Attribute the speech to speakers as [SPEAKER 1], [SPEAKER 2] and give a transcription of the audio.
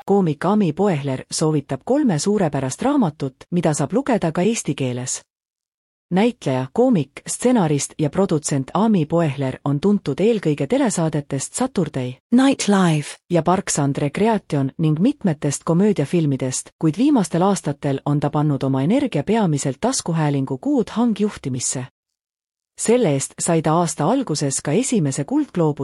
[SPEAKER 1] Koomik Ami Poehler soovitab 3 suurepärast raamatut, mida saab lugeda ka eesti keeles. Näitleja, koomik, stsenarist ja produtsent Ami Poehler on tuntud eelkõige telesaadetest Saturday Night Live ja Parks and Recreation ning mitmetest komöödiafilmidest, kuid viimastel aastatel on ta pannud oma energia peamiselt taskuhäälingu Good Hang juhtimisse. Selle eest sai ta aasta alguses ka esimese Kuldgloobuse